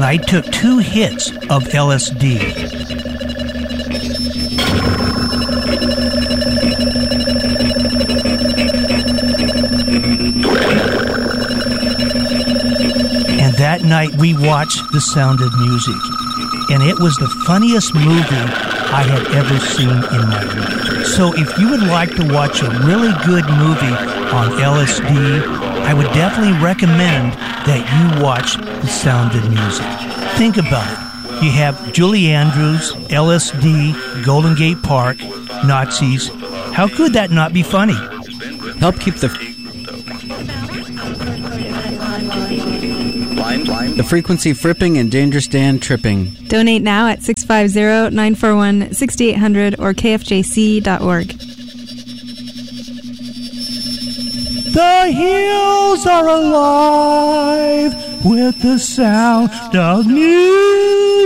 I took 2 hits of LSD. And that night we watched The Sound of Music. And it was the funniest movie I had ever seen in my life. So if you would like to watch a really good movie on LSD, I would definitely recommend that you watch The Sound of Music. Think about it. You have Julie Andrews, LSD, Golden Gate Park, Nazis. How could that not be funny? Help keep the frequency fripping and Dangerous Dan tripping. Donate now at 650-941-6800 or kfjc.org. The hills are alive with the sound of music.